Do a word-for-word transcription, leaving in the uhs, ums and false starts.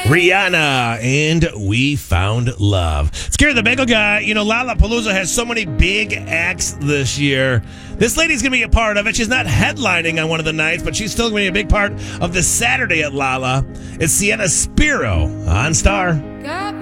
Rihanna and We Found Love. Scary the Bagel Guy. You know, Lollapalooza has so many big acts this year. This lady's going to be a part of it. She's not headlining on one of the nights, but she's still going to be a big part of the Saturday at Lolla. It's Sienna Spiro on Star.